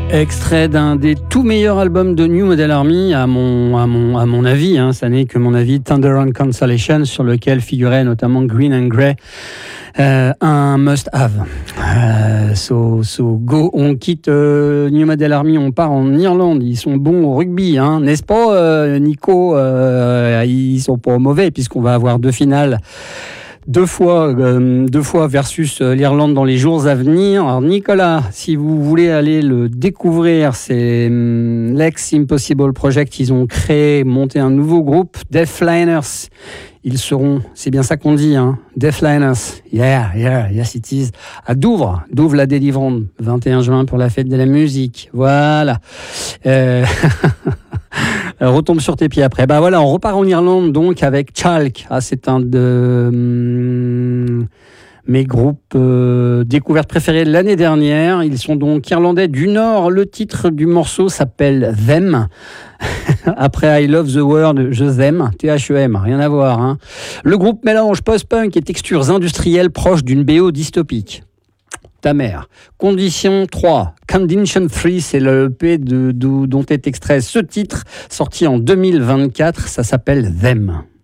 Extrait d'un des tout meilleurs albums de New Model Army, à mon avis, ça n'est que mon avis, Thunder and Consolation, sur lequel figurait notamment Green and Grey, un must-have. So go, on quitte New Model Army, on part en Irlande. Ils sont bons au rugby, n'est-ce pas, Nico? Ils sont pas mauvais, puisqu'on va avoir deux finales. Deux fois versus l'Irlande dans les jours à venir. Alors Nicolas, si vous voulez aller le découvrir, c'est l'ex Impossible Project. Ils ont monté un nouveau groupe, Deafliners. Ils seront, c'est bien ça qu'on dit, Deafliners. Yes it is. À Douvres la délivrante, 21 juin pour la fête de la musique. Voilà. Retombe sur tes pieds après. Voilà, on repart en Irlande donc avec Chalk. C'est un de mes groupes découvertes préférés de l'année dernière. Ils sont donc irlandais du Nord. Le titre du morceau s'appelle Them. Après I Love the World, je t'aime, THEM, rien à voir. Le groupe mélange post-punk et textures industrielles proches d'une BO dystopique. Ta mère. Condition 3. Condition 3, c'est le EP dont est extrait ce titre, sorti en 2024. Ça s'appelle Them.